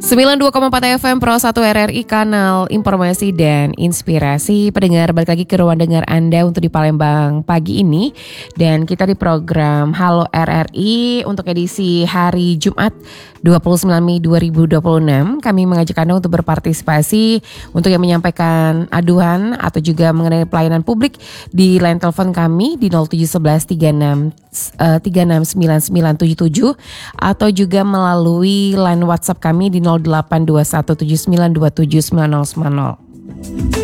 92,4 FM Pro 1 RRI, kanal informasi dan inspirasi. Pendengar, balik lagi ke ruang dengar Anda untuk di Palembang pagi ini. Dan kita di program Halo RRI untuk edisi hari Jumat 29 Mei 2026. Kami mengajak Anda untuk berpartisipasi, untuk yang menyampaikan aduan atau juga mengenai pelayanan publik di line telepon kami di 0711 369977 atau juga melalui line WhatsApp kami di 082179279090.